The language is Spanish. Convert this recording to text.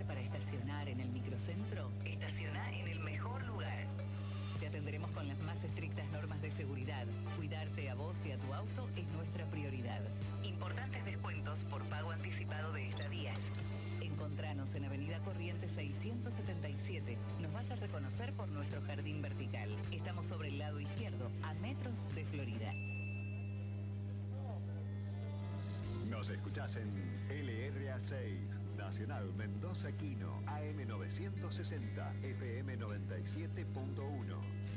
lugar para estacionar en el microcentro? Estaciona en el mejor lugar. Te atenderemos con las más estrictas normas de seguridad. Cuidarte a vos y a tu auto es nuestra prioridad. Importantes descuentos por pago anticipado de estadías. Encontranos en Avenida Corrientes 677. Nos vas a reconocer por nuestro jardín vertical. Estamos sobre el lado izquierdo, a metros de Florida. Nos escuchás en LRA 6, Nacional Mendoza Quino, AM 960, FM 97.1.